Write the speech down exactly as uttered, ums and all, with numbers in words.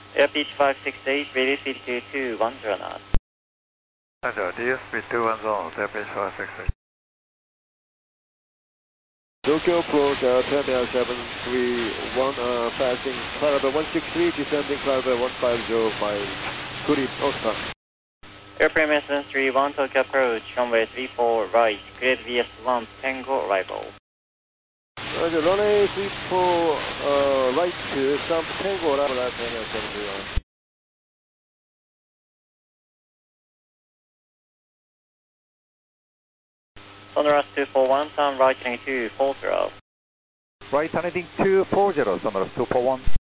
Airspeed five six eight, radio speed two two one zero knots. Roger, D S speed two one zero, airspeed five six eight. Tokyo approach, uh, ten L seven three one, uh, passing cloud level one six three, descending cloud level one five zero five, good evening, Oscar. Airframe S seven three one, Tokyo approach, runway three four right, grid V S one, Tango arrival. Roger, runway three four uh, right to South Tango arrival at ten L seven three one. Sonoras two four one, turn right heading two four zero. Right heading two four zero, Sonoras two four one.